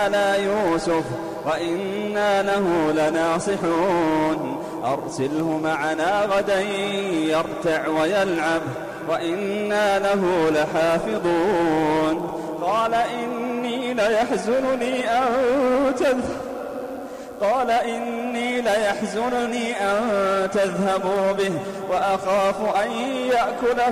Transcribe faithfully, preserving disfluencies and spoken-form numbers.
على يوسف وإنا له لناصحون أرسله معنا غدا يرتع ويلعب وإنا له لحافظون قال إني ليحزنني أن تذهب قال إني ليحزنني أن تذهبوا به وأخاف أن يأكله